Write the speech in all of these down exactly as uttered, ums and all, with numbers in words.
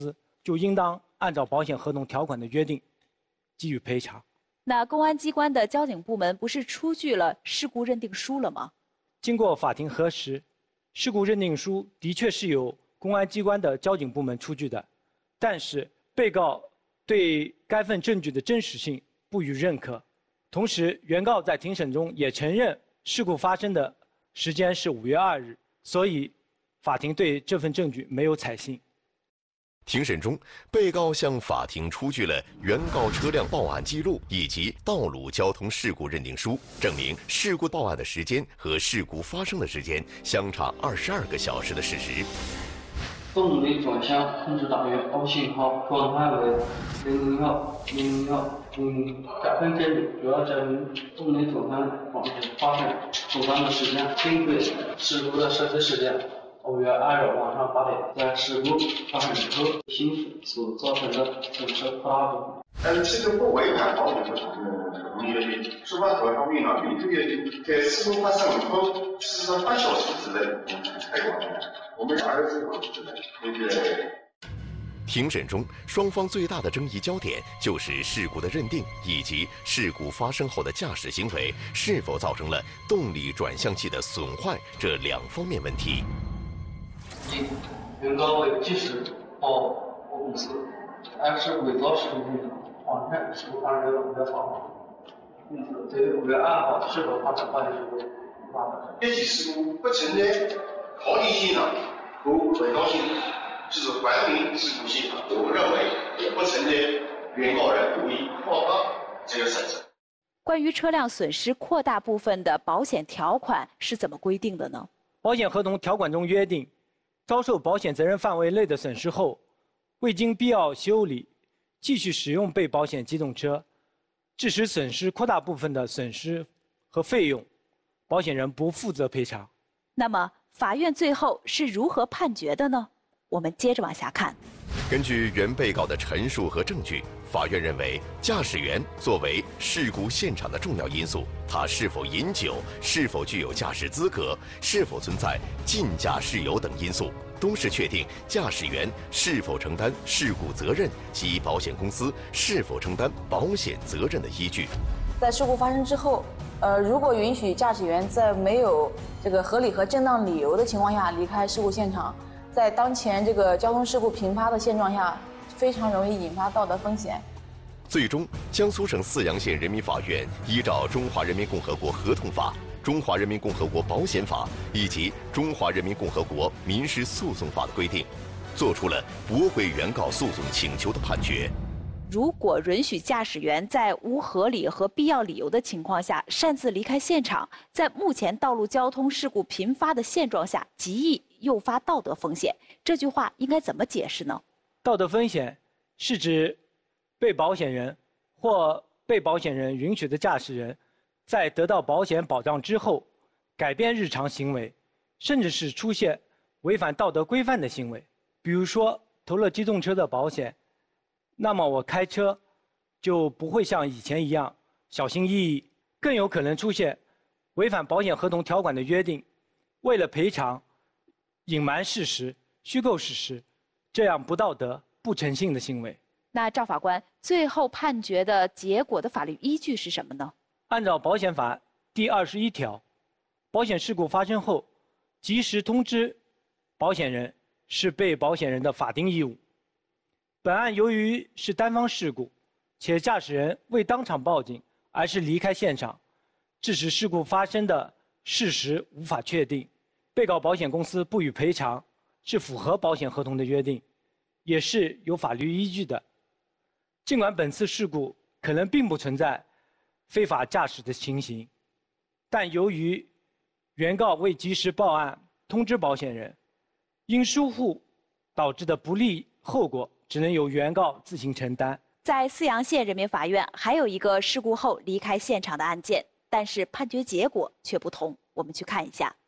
就应当按照保险合同条款的约定给予赔偿。 那公安机关的交警部门不是出具了事故认定书了吗？ 经过法庭核实，事故认定书的确是由公安机关的交警部门出具的，但是被告对该份证据的真实性不予认可。同时，原告在庭审中也承认事故发生的时间是五月二日，所以法庭对这份证据没有采信。 庭审中，被告向法庭出具了原告车辆报案记录以及道路交通事故认定书，证明事故报案的时间和事故发生的时间相差二十二个小时的事实。 动力转向控制大约 O 信号，状态为零零号零零号零零。该份证据主要证明动力转向管线发生受伤的时间，并对事故的实际时间。五月二日晚上八点，在事故发生之后，行驶所造成的损失扩大部分。 但是其实不违反保险合同的约定。事发头方面呢，并约定在事故发生以后至少半小时之内才开管，我们二十四小时之内，对对。 庭审中，双方最大的争议焦点就是事故的认定以及事故发生后的驾驶行为是否造成了动力转向器的损坏这两方面问题。 一，原告为及时报公司；二是伪造事故现场，谎称事故发生在五月八号。因此，对五月二号是否发生化学事故无法核实。 这起事故不存在逃离现场和伪造现场，就是还原事故现场。我们认为也不存在原告人故意扩大这个损失。 关于车辆损失扩大部分的保险条款是怎么规定的呢？ 保险合同条款中约定，遭受保险责任范围内的损失后，未经必要修理，继续使用被保险机动车，致使损失扩大部分的损失和费用，保险人不负责赔偿。 那么，法院最后是如何判决的呢？我们接着往下看。 根据原被告的陈述和证据，法院认为驾驶员作为事故现场的重要因素，他是否饮酒、是否具有驾驶资格、是否存在禁驾事由等因素，都是确定驾驶员是否承担事故责任及保险公司是否承担保险责任的依据。 在事故发生之后，呃，如果允许驾驶员在没有这个合理和正当理由的情况下离开事故现场，在当前这个交通事故频发的现状下，非常容易引发道德风险。 最终，江苏省泗阳县人民法院依照《中华人民共和国合同法》《中华人民共和国保险法》以及《中华人民共和国民事诉讼法》的规定，作出了驳回原告诉讼请求的判决。 如果允许驾驶员在无合理和必要理由的情况下擅自离开现场，在目前道路交通事故频发的现状下，极易诱发道德风险，这句话应该怎么解释呢？ 道德风险是指被保险人或被保险人允许的驾驶人，在得到保险保障之后，改变日常行为，甚至是出现违反道德规范的行为。比如说，投了机动车的保险，那么我开车就不会像以前一样小心翼翼，更有可能出现违反保险合同条款的约定，为了赔偿隐瞒事实、虚构事实，这样不道德、不诚信的行为。 那赵法官，最后判决的结果的法律依据是什么呢？ 按照保险法第二十一条，保险事故发生后，及时通知保险人是被保险人的法定义务。本案由于是单方事故，且驾驶人未当场报警，而是离开现场，致使事故发生的事实无法确定，被告保险公司不予赔偿，是符合保险合同的约定，也是有法律依据的。尽管本次事故可能并不存在非法驾驶的情形，但由于原告未及时报案通知保险人，因疏忽导致的不利后果只能由原告自行承担。 在泗阳县人民法院还有一个事故后离开现场的案件，但是判决结果却不同，我们去看一下。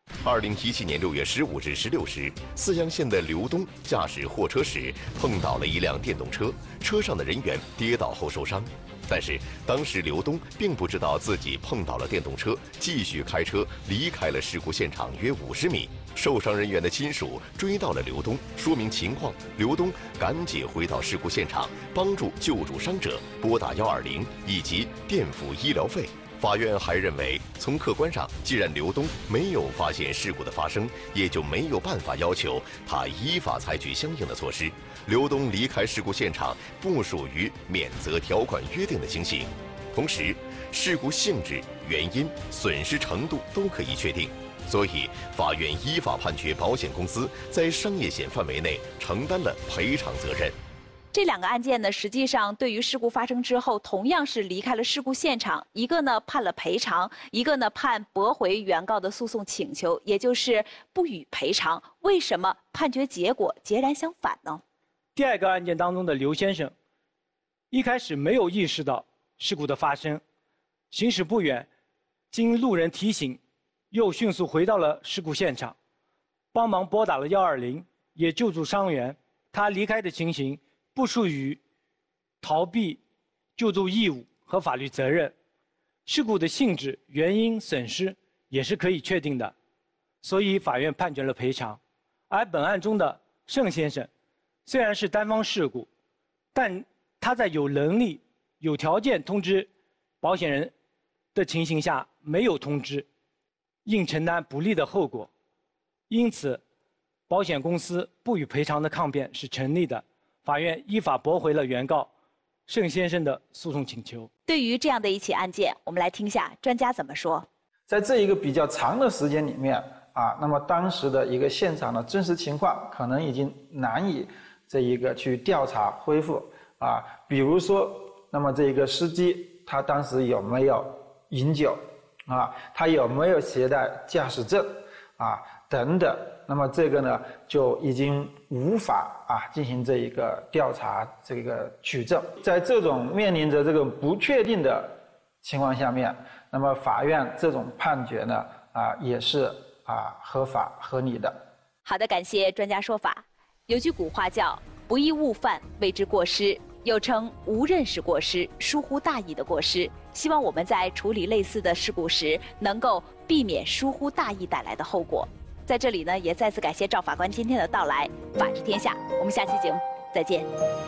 二零一七年六月十五至十六日，泗阳县的刘东驾驶货车时碰倒了一辆电动车，车上的人员跌倒后受伤。但是当时刘东并不知道自己碰倒了电动车，继续开车离开了事故现场约五十米。受伤人员的亲属追到了刘东，说明情况。刘东赶紧回到事故现场，帮助救助伤者，拨打幺二零以及垫付医疗费。法院还认为，从客观上，既然刘东没有发现事故的发生，也就没有办法要求他依法采取相应的措施。刘东离开事故现场不属于免责条款约定的情形。同时，事故性质、原因、损失程度都可以确定，所以法院依法判决保险公司在商业险范围内承担了赔偿责任。 这两个案件呢，实际上对于事故发生之后，同样是离开了事故现场，一个呢判了赔偿，一个呢判驳回原告的诉讼请求，也就是不予赔偿。为什么判决结果截然相反呢？ 第二个案件当中的刘先生，一开始没有意识到事故的发生，行驶不远，经路人提醒，又迅速回到了事故现场，帮忙拨打了幺二零，也救助伤员。他离开的情形不属于逃避救助义务和法律责任，事故的性质、原因、损失也是可以确定的，所以法院判决了赔偿。而本案中的盛先生，虽然是单方事故，但他在有能力、有条件通知保险人的情形下没有通知，应承担不利的后果，因此保险公司不予赔偿的抗辩是成立的。法院依法驳回了原告盛先生的诉讼请求。 对于这样的一起案件，我们来听下专家怎么说。 在这一个比较长的时间里面啊，那么当时的一个现场的真实情况可能已经难以这一个去调查恢复啊。比如说，那么这个司机他当时有没有饮酒啊？他有没有携带驾驶证啊？等等。那么这个呢，就已经无法啊进行这一个调查，这个取证。在这种面临着这个不确定的情况下面，那么法院这种判决呢，啊也是啊合法合理的。 好的，感谢专家说法。有句古话叫“不义误犯谓之过失”，又称无认识过失、疏忽大意的过失。希望我们在处理类似的事故时，能够避免疏忽大意带来的后果。在这里呢，也再次感谢赵法官今天的到来。法治天下，我们下期节目再见。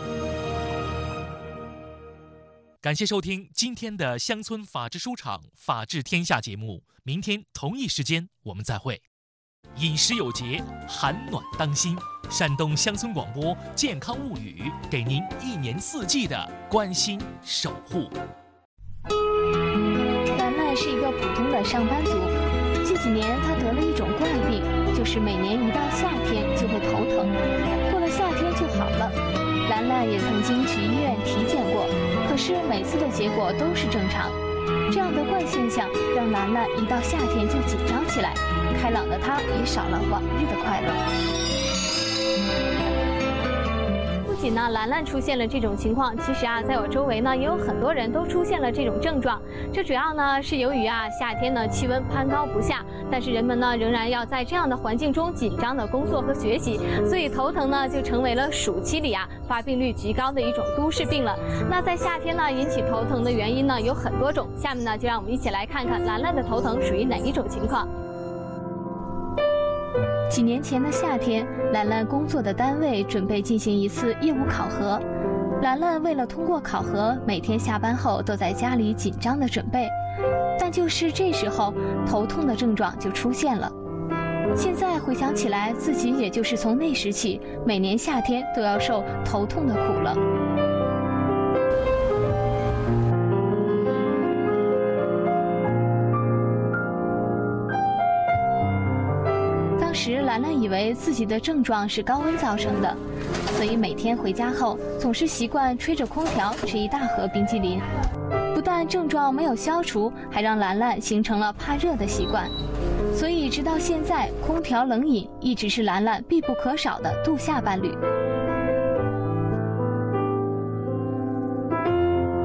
感谢收听今天的乡村法治书场法治天下节目，明天同一时间我们再会。饮食有节，寒暖当心。山东乡村广播健康物语，给您一年四季的关心守护。 兰兰是一个普通的上班族，这几年她得了一种怪病，就是每年一到夏天就会头疼，过了夏天就好了。兰兰也曾经去医院体检过，可是每次的结果都是正常。这样的怪现象让兰兰一到夏天就紧张起来，开朗的她也少了往日的快乐。不仅呢，兰兰出现了这种情况，其实啊，在我周围呢，也有很多人都出现了这种症状。这主要呢是由于啊，夏天呢气温攀高不下，但是人们呢仍然要在这样的环境中紧张的工作和学习，所以头疼呢就成为了暑期里啊发病率极高的一种都市病了。那在夏天呢引起头疼的原因呢有很多种，下面呢就让我们一起来看看兰兰的头疼属于哪一种情况。几年前的夏天，兰兰工作的单位准备进行一次业务考核。兰兰为了通过考核，每天下班后都在家里紧张的准备。但就是这时候，头痛的症状就出现了。现在回想起来，自己也就是从那时起，每年夏天都要受头痛的苦了。时兰兰以为自己的症状是高温造成的，所以每天回家后总是习惯吹着空调吃一大盒冰激凌。不但症状没有消除，还让兰兰形成了怕热的习惯。所以直到现在，空调冷饮一直是兰兰必不可少的度夏伴侣。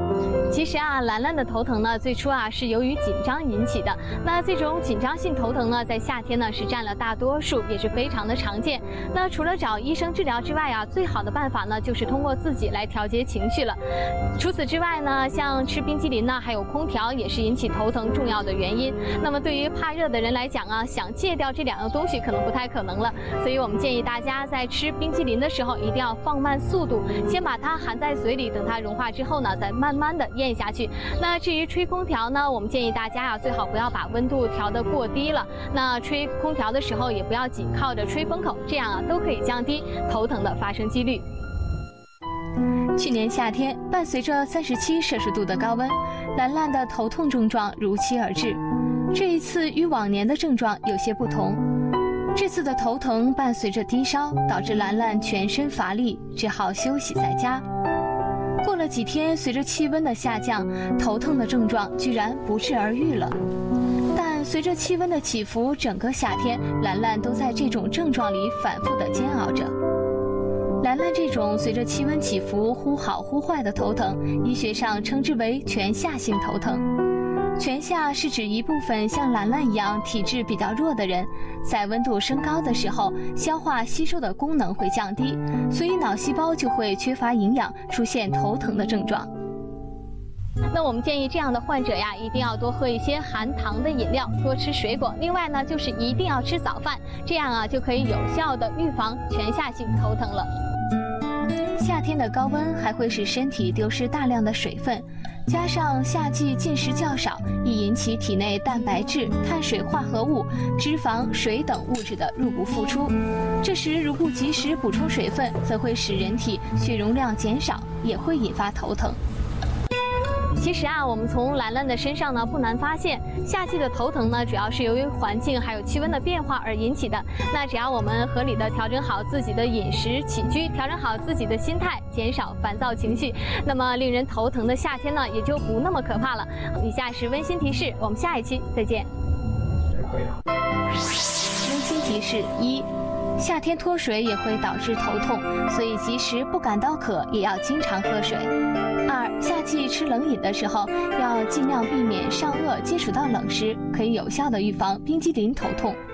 其实啊，兰兰的头疼呢，最初啊是由于紧张引起的。那这种紧张性头疼呢，在夏天呢是占了大多数，也是非常的常见。那除了找医生治疗之外啊，最好的办法呢就是通过自己来调节情绪了。除此之外呢，像吃冰激凌呢，还有空调也是引起头疼重要的原因。那么对于怕热的人来讲啊，想戒掉这两样东西可能不太可能了。所以我们建议大家在吃冰激凌的时候一定要放慢速度，先把它含在嘴里，等它融化之后呢，再慢慢的咽下去。那至于吹空调呢，我们建议大家啊，最好不要把温度调得过低了。那吹空调的时候也不要紧靠着吹风口，这样啊都可以降低头疼的发生几率。 去年夏天，伴随着三十七摄氏度的高温，兰兰的头痛症状如期而至。这一次与往年的症状有些不同，这次的头疼伴随着低烧，导致兰兰全身乏力，只好休息在家。过了几天，随着气温的下降，头疼的症状居然不治而愈了。但随着气温的起伏，整个夏天兰兰都在这种症状里反复地煎熬着。兰兰这种随着气温起伏忽好忽坏的头疼，医学上称之为全夏性头疼。全夏是指一部分像兰兰一样体质比较弱的人，在温度升高的时候，消化吸收的功能会降低，所以脑细胞就会缺乏营养，出现头疼的症状。 那我们建议这样的患者呀，一定要多喝一些含糖的饮料，多吃水果。另外呢，就是一定要吃早饭，这样啊就可以有效的预防全夏性头疼了。 夏天的高温还会使身体丢失大量的水分，加上夏季进食较少，易引起体内蛋白质、碳水化合物、脂肪、水等物质的入不敷出。这时如不及时补充水分，则会使人体血容量减少，也会引发头疼。 其实啊，我们从兰兰的身上呢，不难发现，夏季的头疼呢，主要是由于环境还有气温的变化而引起的。那只要我们合理的调整好自己的饮食起居，调整好自己的心态，减少烦躁情绪，那么令人头疼的夏天呢，也就不那么可怕了。以下是温馨提示，我们下一期再见。 温馨提示一。夏天脱水也会导致头痛，所以即使不感到渴，也要经常喝水。二、夏季吃冷饮的时候，要尽量避免上颚接触到冷食，可以有效的预防冰激凌头痛。